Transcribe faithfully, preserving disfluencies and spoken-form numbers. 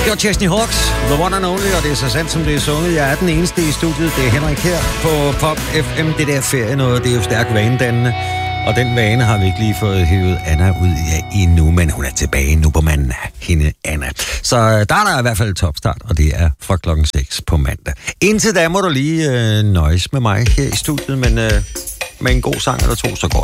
Det var Chesney Hawks, The One and Only, og det er så sandt, som det er sunget. Jeg er den eneste i studiet, det er Henrik her på Pop F M. Det der ferie noget, det er jo stærkt vanedannende. Og den vane har vi ikke lige fået hævet Anna ud af endnu, men hun er tilbage nu på mandag, hende Anna. Så der er der i hvert fald topstart, og det er fra klokken seks på mandag. Indtil da må du lige øh, nøjes med mig her i studiet, men øh, med en god sang eller to, så går